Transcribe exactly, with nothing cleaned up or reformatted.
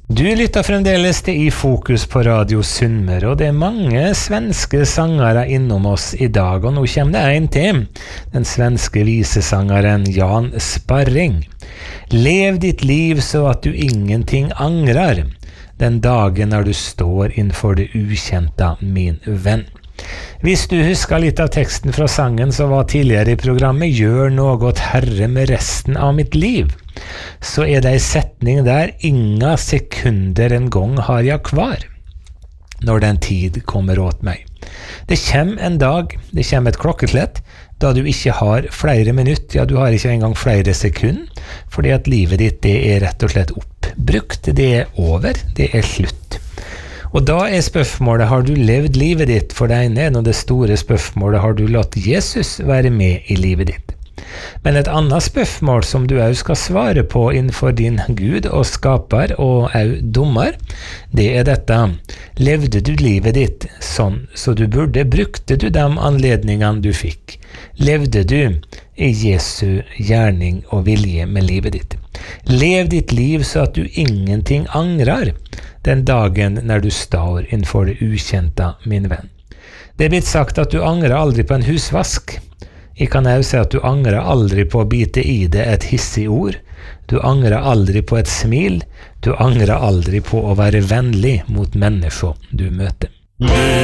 Du lytter fremdeles til I Fokus på Radio Sunnmøre, og det er mange svenske sangere innom oss i dag, og nå kommer det en til, den svenske visesangeren Jan Sparring. Lev ditt liv så at du ingenting angrar, den dagen når du står innenfor det ukjente, min venn. Hvis du husker litt av teksten fra sangen som var tidligere i programmet, gjør noe Herre med resten av mitt liv, så er det en setning der inga sekunder en gang har jeg kvar, når den tid kommer åt meg. Det kommer en dag, det kommer et klokkeslett, da du ikke har flere minutter, ja, du har ikke engang flere sekunder, fordi at livet ditt, det er rett og slett oppbrukt, det er over, det er slutt. Og da er spørsmålet, har du levd livet ditt for deg ned, og det store spørsmålet, har du latt Jesus være med i livet ditt? Men et annet spørsmål som du også skal svare på innenfor din Gud og skaper og også dommer, det er dette: levde du livet ditt sånn så du burde, brukte du de anledningene du fikk? Levde du i Jesu gjerning og vilje med livet ditt? Lev ditt liv så at du ingenting angrar den dagen når du står innenfor det ukjente, min venn. Det er blitt sagt at du angrer aldri på en husvask. Jeg kan også si at du angrer aldri på å bite i det et hissig ord. Du angrer aldri på et smil. Du angrer aldri på å være vennlig mot mennesker du møter.